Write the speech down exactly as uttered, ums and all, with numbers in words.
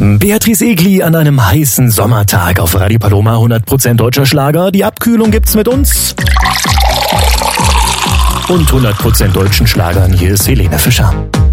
Beatrice Egli an einem heißen Sommertag auf Radio Paloma, hundert Prozent deutscher Schlager. Die Abkühlung gibt's mit uns. Und hundert Prozent deutschen Schlagern. Hier ist Helene Fischer.